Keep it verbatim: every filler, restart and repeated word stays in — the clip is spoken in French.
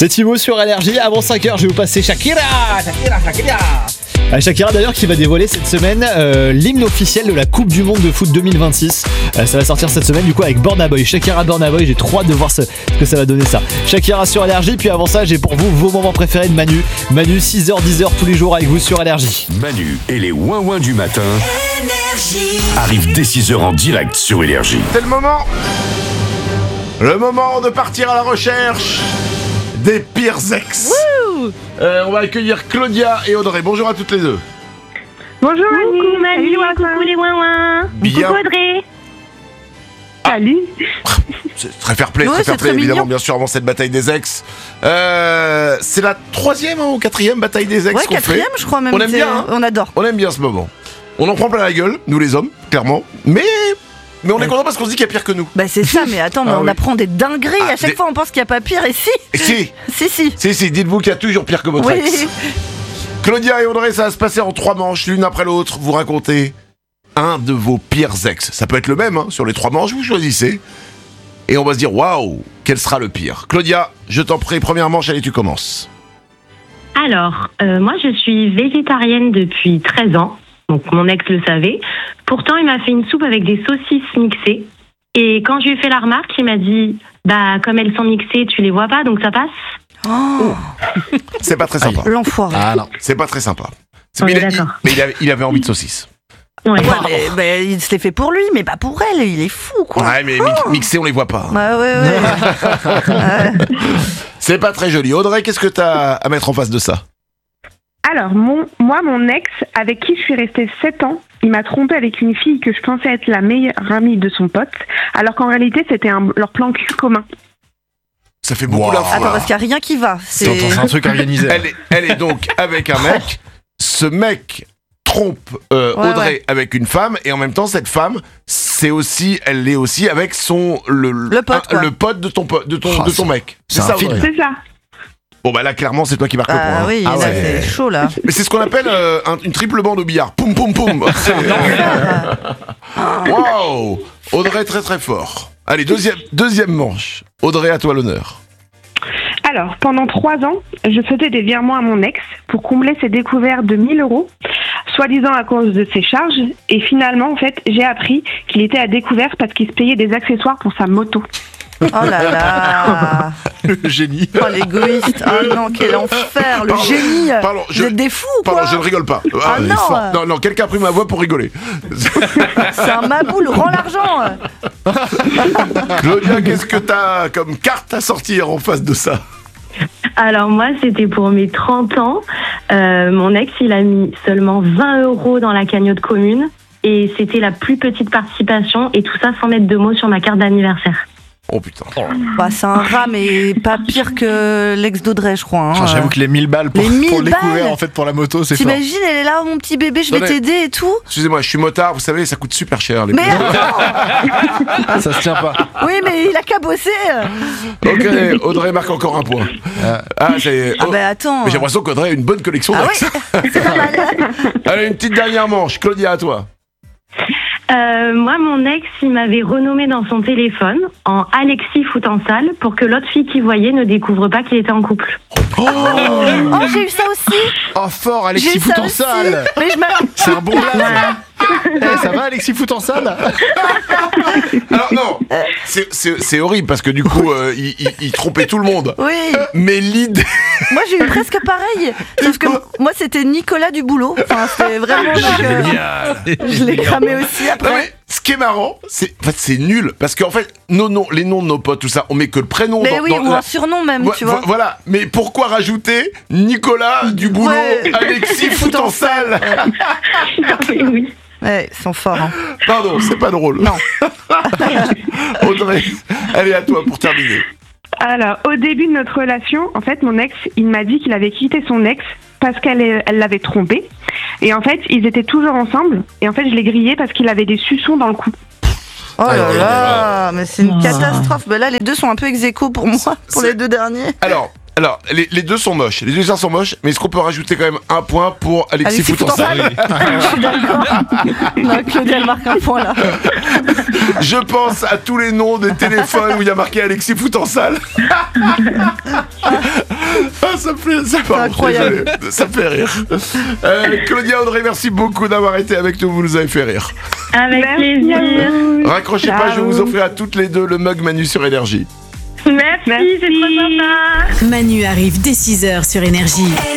C'est Thibaut sur Allergie. Avant cinq heures, je vais vous passer Shakira. Shakira, Shakira. Euh, Shakira d'ailleurs qui va dévoiler cette semaine euh, l'hymne officiel de la Coupe du Monde de foot deux mille vingt-six. Euh, ça va sortir cette semaine du coup avec Burna Boy. Shakira, Burna Boy, j'ai trop hâte de voir ce, ce que ça va donner ça. Shakira sur Allergie. Puis avant ça, j'ai pour vous vos moments préférés de Manu. Manu, six heures dix heures tous les jours avec vous sur Allergie. Manu et les ouin-ouin du matin arrivent dès six heures en direct sur Allergie. C'est le moment Le moment de partir à la recherche des pires ex. Euh, on va accueillir Claudia et Audrey. Bonjour à toutes les deux. Bonjour Manu, Coucou Manu, salut, coucou les ouin-ouin. Bien. Coucou Audrey. Salut. C'est très fair play, Ouais, très fair c'est play très évidemment, mignon. bien sûr, avant cette bataille des ex. Euh, c'est la troisième hein, ou quatrième bataille des ex Ouais, qu'on quatrième, fait. je crois même. On aime c'est- bien, hein. On adore. On aime bien ce moment. On en prend plein la gueule, nous les hommes, clairement. Mais, mais on est content parce qu'on se dit qu'il y a pire que nous. Bah c'est ça, mais attends, mais Ah on oui. apprend des dingueries. Ah, à chaque des- fois, on pense qu'il n'y a pas pire. Et si, Et si, si, si. si, si, dites-vous qu'il y a toujours pire que votre Oui. ex. Claudia et Audrey, ça va se passer en trois manches, l'une après l'autre. Vous racontez un de vos pires ex. Ça peut être le même, hein, sur les trois manches, vous choisissez. Et on va se dire, waouh, quel sera le pire? Claudia, je t'en prie, première manche, allez, tu commences. Alors, euh, moi je suis végétarienne depuis treize ans, donc mon ex le savait. Pourtant, il m'a fait une soupe avec des saucisses mixées. Et quand je lui ai fait la remarque, il m'a dit, bah comme elles sont mixées, tu les vois pas, donc ça passe. Oh, C'est pas très sympa. l'enfoiré. Ah non, c'est pas très sympa. C'est- On mais est il, a- il- d'accord. mais il avait, il avait envie de saucisses. Ouais. Ouais, mais, mais il se l'est fait pour lui, mais pas pour elle. Il est fou, quoi. Ouais, mais mi- mixés, on les voit pas. Ouais, ouais, ouais. Ouais. C'est pas très joli. Audrey, qu'est-ce que t'as à mettre en face de ça? Alors, mon, moi, mon ex, avec qui je suis restée sept ans, il m'a trompé avec une fille que je pensais être la meilleure amie de son pote, alors qu'en réalité, c'était un, leur plan cul commun. Ça fait beaucoup Wow. d'infos. Attends, là. parce qu'il n'y a rien qui va. C'est... T'entends, c'est un truc organisé. Elle est, elle est donc avec un mec. Ce mec trompe euh, Ouais, Audrey ouais. avec une femme et en même temps cette femme c'est aussi elle l'est aussi avec son le, Le pote, un- quoi. le pote de ton po- de ton Oh, de ton c'est- mec. c'est un ça, film. Audrey. C'est ça. Bon bah là clairement c'est toi qui marque le point. Ah hein. oui, Ah là, ouais. c'est chaud, là. Mais c'est ce qu'on appelle euh, un- une triple bande au billard. Poum poum poum. C'est- Waouh. Audrey très très fort. Allez deuxième deuxième manche. Audrey à toi l'honneur. Alors, pendant trois ans, je faisais des virements à mon ex pour combler ses découvertes de mille euros, soi-disant à cause de ses charges. Et finalement, en fait, j'ai appris qu'il était à découvert parce qu'il se payait des accessoires pour sa moto. Oh là là. Le génie. Oh, l'égoïste. Oh non, quel enfer. Le Pardon, génie. pardon, Vous je- êtes des fous, ou Pardon, quoi? je ne rigole pas. Ah il est non. fort. non, non, quelqu'un a pris ma voix pour rigoler. C'est un maboule. Rends l'argent. Claudia, qu'est-ce que t'as comme carte à sortir en face de ça? Alors moi, c'était pour mes trente ans. Euh, mon ex, il a mis seulement vingt euros dans la cagnotte commune. Et c'était la plus petite participation. Et tout ça sans mettre de mots sur ma carte d'anniversaire. Oh putain. Bah, c'est un rat, mais pas pire que l'ex d'Audrey, je crois. Hein. Ah, j'avoue que les mille balles pour, Les mille pour le découvert balles. en fait pour la moto, c'est fort. T'imagines, elle est là, oh, mon petit bébé, je vais Attendez. t'aider et tout. Excusez-moi, je suis motard, vous savez, ça coûte super cher. Les Mais pneus. attends. Ça se tient pas. Oui, mais il a qu'à bosser. Ok, Audrey marque encore un point. Ah, c'est. Ah oh, bah attends. mais j'ai l'impression qu'Audrey a une bonne collection Ah d'ex. oui, c'est pas mal. Allez, une petite dernière manche. Claudia, à toi. Euh, moi, mon ex, il m'avait renommé dans son téléphone en Alexis fout en salle pour que l'autre fille qui voyait ne découvre pas qu'il était en couple. Oh, j'ai eu ça aussi. Oh fort, J'ai Alexis eu fout ça en aussi. salle. Mais je m'attends. C'est un bon blaze. Eh, ça va, Alexis fout en salle? Alors, non, c'est- c'est c'est horrible parce que du coup, euh, il, il- il trompait tout le monde. Oui. Mais l'idée. Moi, j'ai eu presque pareil. Sauf que moi, c'était Nicolas du boulot. Enfin, c'était vraiment. donc, euh, je l'ai cramé aussi Non, après. mais ce qui est marrant, c'est en fait c'est nul parce qu'en fait nos noms, les noms de nos potes, tout ça, on met que le prénom. Mais dans, oui, dans ou la- un surnom même, Vo- tu vois. vo- Voilà, mais pourquoi rajouter Nicolas du boulot, Ouais. Alexis fout en salle? oui. Ouais, ils sont forts. Hein. Pardon, c'est pas drôle. Non. Audrey, elle est à toi pour terminer. Alors, au début de notre relation, en fait, mon ex, il m'a dit qu'il avait quitté son ex parce qu'elle est- elle l'avait trompé. Et en fait, ils étaient toujours ensemble. Et en fait, je l'ai grillé parce qu'il avait des suçons dans le cou. Oh là ouais, là, mais c'est une Ah. catastrophe. Ben là, les deux sont un peu ex aequo pour moi, pour C'est- les deux derniers. Alors, alors les, les deux sont moches, les deux sont moches, mais est-ce qu'on peut rajouter quand même un point pour Alexis, Alexis fout en salle? Je suis d'accord. Non, Claudia, elle marque un point là. Je pense à tous les noms des téléphones où il y a marqué Alexis fout en salle. Ah, ça me fait, ça, pardon, incroyable. désolé, ça me fait rire. Euh, Claudia, Audrey, merci beaucoup d'avoir été avec nous, vous nous avez fait rire. Avec Merci plaisir. à vous. Raccrochez pas, je vais Ciao. vous offrir à toutes les deux le mug Manu sur Énergie. Merci, Merci. c'est trop sympa. Manu arrive dès six heures sur Énergie.